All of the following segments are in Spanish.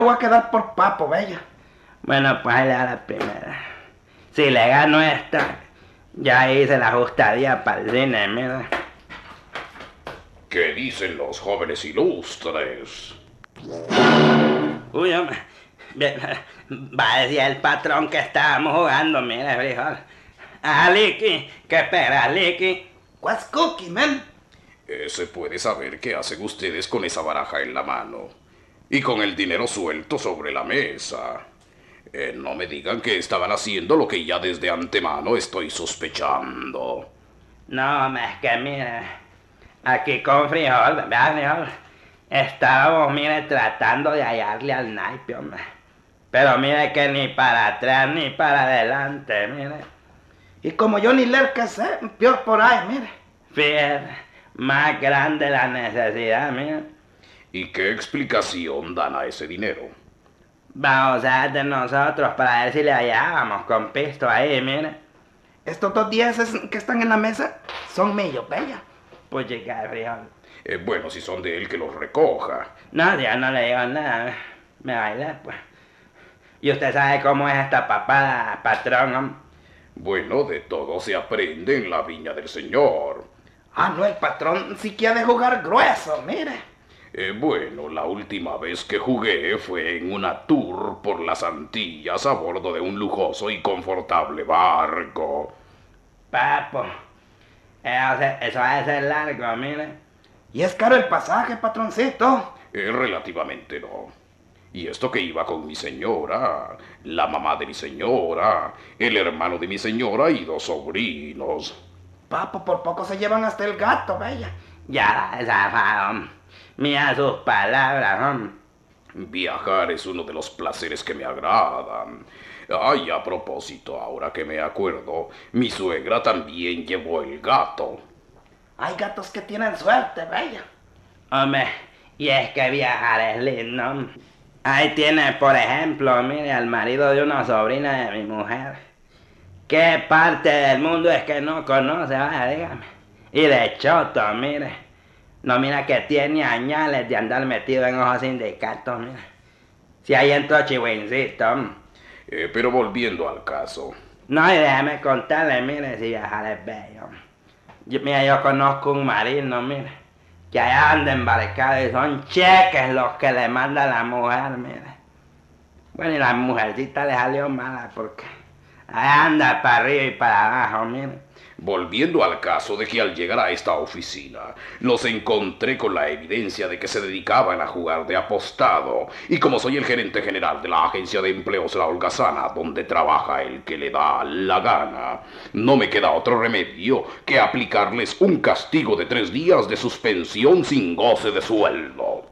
Voy a quedar por papo, bella. Bueno, pues ahí le da la primera. Si le gano esta, ya hice la ajustadía para el cine, mira. ¿Qué dicen los jóvenes ilustres? Uy, hombre, va a decir el patrón que estábamos jugando, mira, frijol. Ah, Licky, ¿qué espera, Licky? What's cooking, man? ¿Se puede saber qué hacen ustedes con esa baraja en la mano? Y con el dinero suelto sobre la mesa. No me digan que estaban haciendo lo que ya desde antemano estoy sospechando. No, hombre, es que mire, aquí con frijol, vea, frijol, estábamos, mire, tratando de hallarle al naipe, hombre. Pero mire que ni para atrás ni para adelante, mire. Y como yo ni leer que sé, peor por ahí, mire. Fíjate, más grande la necesidad, mire. ¿Y qué explicación dan a ese dinero? Vamos a de nosotros para ver si le hallábamos con pisto ahí, mire. Estos 2 10 que están en la mesa son míos, bella. Pues chica, frijol. Bueno, si son de él, que los recoja. No, ya no le digo nada, me bailé, pues. Y usted sabe cómo es esta papada, patrón, hombre. Bueno, de todo se aprende en la viña del Señor. Ah, no, el patrón sí quiere jugar grueso, mire. Bueno, la última vez que jugué fue en una tour por las Antillas a bordo de un lujoso y confortable barco. Papo, eso va a ser largo, mire. Y es caro el pasaje, patroncito. Relativamente no. Y esto que iba con mi señora, la mamá de mi señora, el hermano de mi señora y 2 sobrinos. Papo, por poco se llevan hasta el gato, bella. Ya, zafado. Mira sus palabras, hombre. Viajar es uno de los placeres que me agradan. Ay, a propósito, ahora que me acuerdo, mi suegra también llevó el gato. Hay gatos que tienen suerte, bella. Hombre, y es que viajar es lindo. Ahí tiene, por ejemplo, mire, al marido de una sobrina de mi mujer. ¿Qué parte del mundo es que no conoce, vaya, dígame? Y de choto, mire. No, mira que tiene añales de andar metido en ojos sindicatos, mira. Si ahí entró Chihuincito. Pero volviendo al caso. No, y déjame contarle, mire, si viajar es bello. Mira, yo conozco un marino, mire, que allá anda embarcado y son cheques los que le manda la mujer, mire. Bueno, y la mujercita le salió mala porque allá anda para arriba y para abajo, mire. Volviendo al caso de que al llegar a esta oficina los encontré con la evidencia de que se dedicaban a jugar de apostado, y como soy el gerente general de la agencia de empleos La Holgazana, donde trabaja el que le da la gana, no me queda otro remedio que aplicarles un castigo de 3 días de suspensión sin goce de sueldo.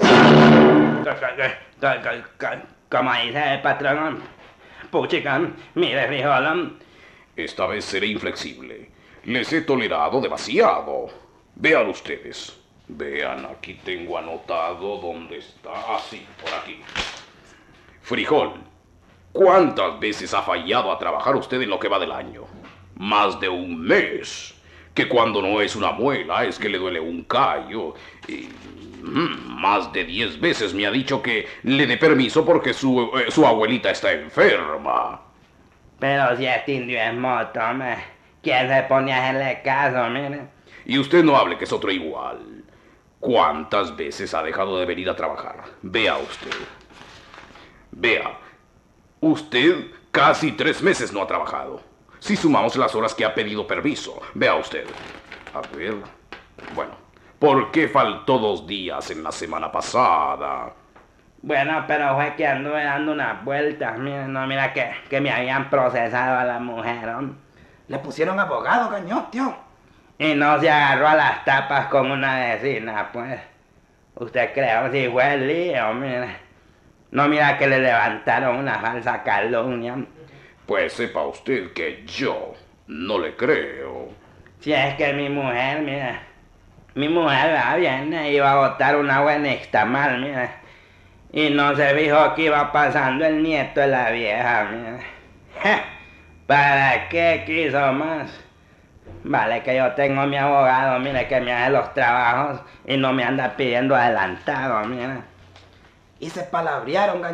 Como dice el patrón, puchica, mire, frijol. Esta vez seré inflexible. Les he tolerado demasiado. Vean ustedes. Vean, aquí tengo anotado dónde está. Así, por aquí. Frijol, ¿cuántas veces ha fallado a trabajar usted en lo que va del año? Más de 1 mes. Que cuando no es una muela es que le duele un callo. Y más de 10 veces me ha dicho que le dé permiso porque su abuelita está enferma. Pero si este indio es moto, hombre, ¿quién se pone a hacerle caso, mire? Y usted no hable que es otro igual. ¿Cuántas veces ha dejado de venir a trabajar? Vea usted. Vea. Usted casi 3 meses no ha trabajado. Si sumamos las horas que ha pedido permiso. Vea usted. A ver. Bueno, ¿por qué faltó 2 días en la semana pasada? Bueno, pero fue que anduve dando unas vueltas, mira, no, mira que me habían procesado a la mujer, hombre. Le pusieron abogado, tío. Y no se agarró a las tapas con una vecina, pues. ¿Usted cree si fue el lío, mira? No, mira que le levantaron una falsa calumnia. Pues sepa usted que yo no le creo. Si es que mi mujer, mira, mi mujer va bien, iba a botar una buena mal, mira. Y no se fijó que iba pasando el nieto de la vieja, mira. ¿Para qué quiso más? Vale que yo tengo mi abogado, mire, que me hace los trabajos y no me anda pidiendo adelantado, mira. Y se palabrearon,